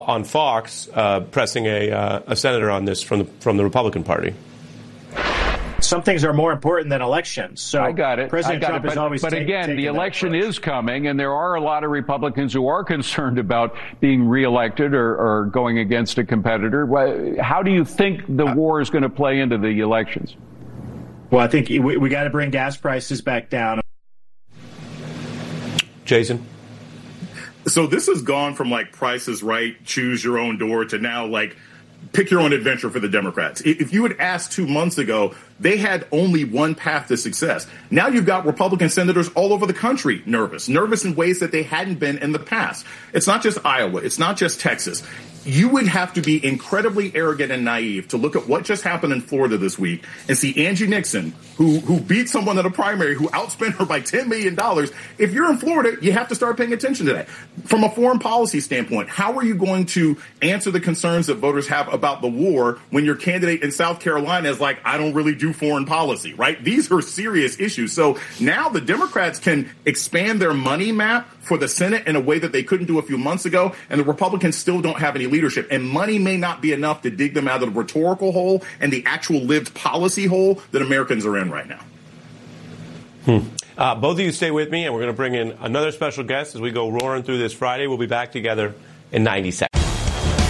on Fox pressing a senator on this from the Republican Party. Some things are more important than elections. So I got it. President Trump is always But again, the election approach. is coming, and there are a lot of Republicans who are concerned about being reelected or going against a competitor. How do you think the war is going to play into the elections? Well, I think we got to bring gas prices back down. Jason? So this has gone from like Price is Right, choose your own door to now like pick your own adventure for the Democrats. If you had asked 2 months ago, they had only one path to success. Now you've got Republican senators all over the country nervous in ways that they hadn't been in the past. It's not just Iowa. It's not just Texas. You would have to be incredibly arrogant and naive to look at what just happened in Florida this week and see Angie Nixon, who beat someone in a primary, who outspent her by $10 million. If you're in Florida, you have to start paying attention to that. From a foreign policy standpoint, how are you going to answer the concerns that voters have about the war when your candidate in South Carolina is like, I don't really do foreign policy, right? These are serious issues. So now the Democrats can expand their money map for the Senate in a way that they couldn't do a few months ago, and the Republicans still don't have any leadership. And money may not be enough to dig them out of the rhetorical hole and the actual lived policy hole that Americans are in right now. Both of you stay with me, and we're going to bring in another special guest as we go roaring through this Friday. We'll be back together in 90 seconds.